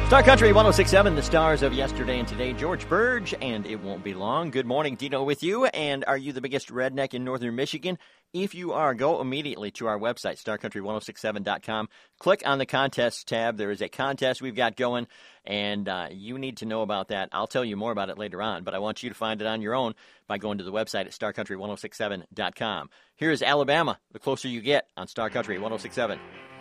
Star Country 106.7, the stars of yesterday and today. George Burge, and it won't be long. Good morning, Dino with you. And are you the biggest redneck in northern Michigan? If you are, go immediately to our website, starcountry1067.com. Click on the contests tab. There is a contest we've got going, and you need to know about that. I'll tell you more about it later on, but I want you to find it on your own by going to the website at starcountry1067.com. Here is Alabama, The Closer You Get on Star Country 106.7.